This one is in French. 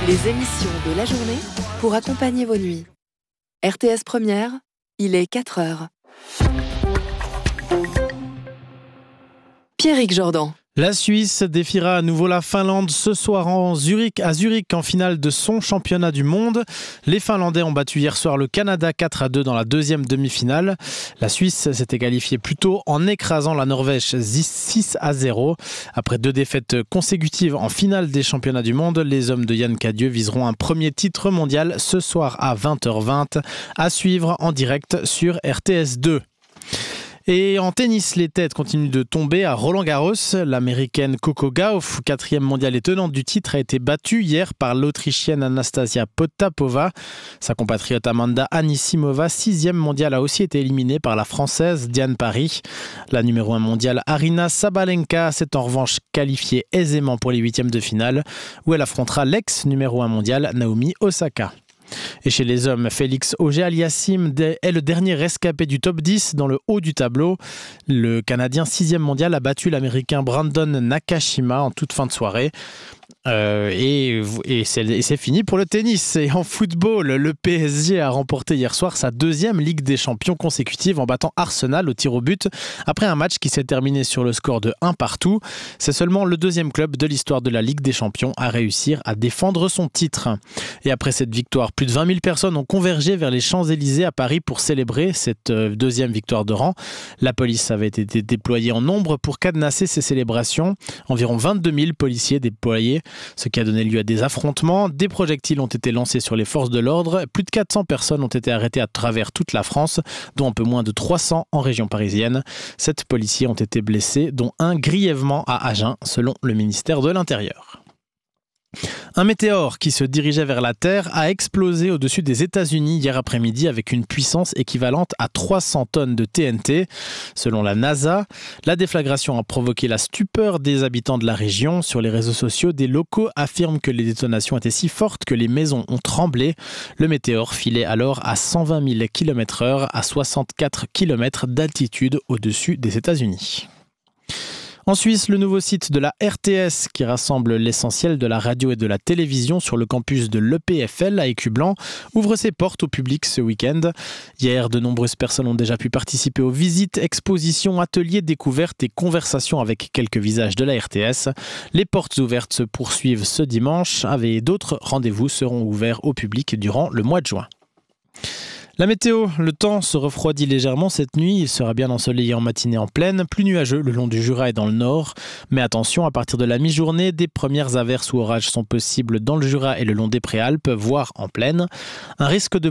Les émissions de la journée pour accompagner vos nuits. RTS Première, il est 4h. Pierrick Jordan. La Suisse défiera à nouveau la Finlande ce soir à Zurich en finale de son championnat du monde. Les Finlandais ont battu hier soir le Canada 4-2 dans la deuxième demi-finale. La Suisse s'était qualifiée plus tôt en écrasant la Norvège 6-0. Après 2 défaites consécutives en finale des championnats du monde, les hommes de Yann Cadieux viseront un premier titre mondial ce soir à 20h20 à suivre en direct sur RTS 2. Et en tennis, les têtes continuent de tomber à Roland-Garros. L'américaine Coco Gauff, 4e mondiale et tenante du titre, a été battue hier par l'Autrichienne Anastasia Potapova. Sa compatriote Amanda Anisimova, 6e mondiale, a aussi été éliminée par la Française Diane Parry. La numéro 1 mondiale Aryna Sabalenka s'est en revanche qualifiée aisément pour les 8e de finale, où elle affrontera l'ex-numéro 1 mondiale Naomi Osaka. Et chez les hommes, Félix Auger-Aliassime est le dernier rescapé du top 10 dans le haut du tableau. Le Canadien 6e mondial a battu l'Américain Brandon Nakashima en toute fin de soirée. Et c'est fini pour le tennis. Et en football, le PSG a remporté hier soir sa 2e Ligue des Champions consécutive en battant Arsenal au tir au but après un match qui s'est terminé sur le score de 1-1. C'est seulement le 2e club de l'histoire de la Ligue des Champions à réussir à défendre son titre. Et après cette victoire, plus de 20 000 personnes ont convergé vers les Champs-Élysées à Paris pour célébrer cette 2e victoire de rang. La police avait été déployée en nombre pour cadenasser ces célébrations. Environ 22 000 policiers déployés, ce qui a donné lieu à des affrontements. Des projectiles ont été lancés sur les forces de l'ordre. Plus de 400 personnes ont été arrêtées à travers toute la France, dont un peu moins de 300 en région parisienne. 7 policiers ont été blessés, dont un grièvement à Agen, selon le ministère de l'Intérieur. Un météore qui se dirigeait vers la Terre a explosé au-dessus des États-Unis hier après-midi avec une puissance équivalente à 300 tonnes de TNT. Selon la NASA, la déflagration a provoqué la stupeur des habitants de la région. Sur les réseaux sociaux, des locaux affirment que les détonations étaient si fortes que les maisons ont tremblé. Le météore filait alors à 120 000 km/h à 64 km d'altitude au-dessus des États-Unis. En Suisse, le nouveau site de la RTS, qui rassemble l'essentiel de la radio et de la télévision sur le campus de l'EPFL à Écublens, ouvre ses portes au public ce week-end. Hier, de nombreuses personnes ont déjà pu participer aux visites, expositions, ateliers, découvertes et conversations avec quelques visages de la RTS. Les portes ouvertes se poursuivent ce dimanche et d'autres rendez-vous seront ouverts au public durant le mois de juin. La météo, le temps se refroidit légèrement cette nuit. Il sera bien ensoleillé en matinée en plaine, plus nuageux le long du Jura et dans le nord. Mais attention, à partir de la mi-journée, des premières averses ou orages sont possibles dans le Jura et le long des Préalpes, voire en plaine. Un risque de